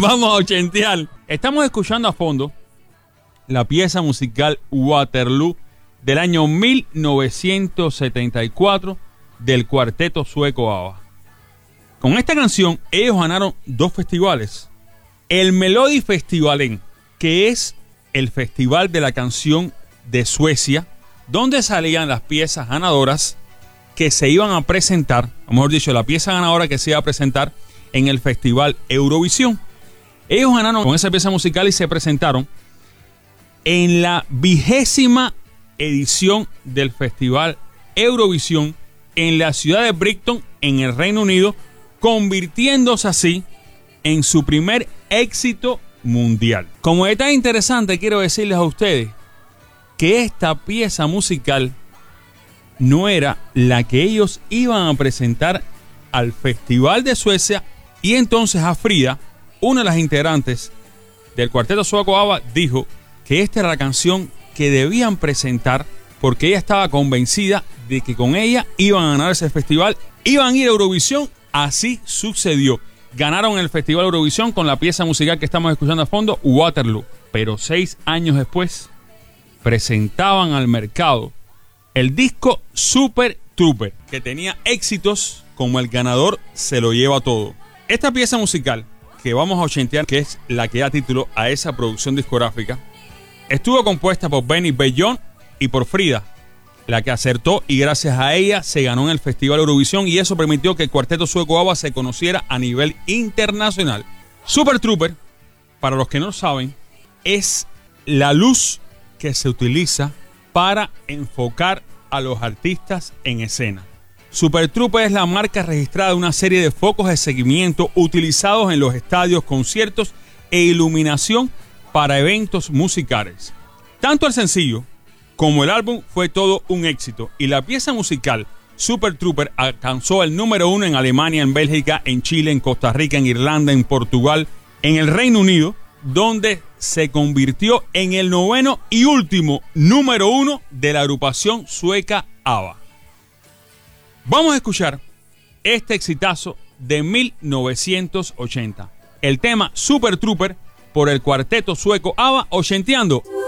vamos a ochentear. Estamos escuchando a fondo la pieza musical Waterloo del año 1974 del cuarteto sueco ABBA. Con esta canción ellos ganaron 2 festivales. El Melodifestivalen, que es el festival de la canción de Suecia, donde salían las piezas ganadoras que se iban a presentar, o mejor dicho, la pieza ganadora que se iba a presentar en el festival Eurovisión. Ellos ganaron con esa pieza musical y se presentaron en la 20ª edición del festival Eurovisión en la ciudad de Brighton, en el Reino Unido, convirtiéndose así en su primer éxito mundial. Como detalle interesante, quiero decirles a ustedes que esta pieza musical no era la que ellos iban a presentar al Festival de Suecia, y entonces a Frida, una de las integrantes del cuarteto sueco ABBA, dijo que esta era la canción que debían presentar porque ella estaba convencida de que con ella iban a ganar ese festival, iban a ir a Eurovisión. Así sucedió. Ganaron el Festival Eurovisión con la pieza musical que estamos escuchando a fondo, Waterloo. Pero 6 años después presentaban al mercado el disco Super Trooper, que tenía éxitos como El ganador se lo lleva todo. Esta pieza musical que vamos a ochentear, que es la que da título a esa producción discográfica, estuvo compuesta por Benny Bellón y por Frida, la que acertó, y gracias a ella se ganó en el Festival Eurovisión, y eso permitió que el cuarteto sueco ABBA se conociera a nivel internacional. Super Trooper, para los que no saben, es la luz que se utiliza para enfocar a los artistas en escena. Super Trooper es la marca registrada de una serie de focos de seguimiento utilizados en los estadios, conciertos e iluminación para eventos musicales. Tanto el sencillo como el álbum fue todo un éxito, y la pieza musical Super Trooper alcanzó el número 1 en Alemania, en Bélgica, en Chile, en Costa Rica, en Irlanda, en Portugal, en el Reino Unido, donde se convirtió en el 9º y último número 1 de la agrupación sueca ABBA. Vamos a escuchar este exitazo de 1980, el tema Super Trooper por el cuarteto sueco ABBA, ochenteando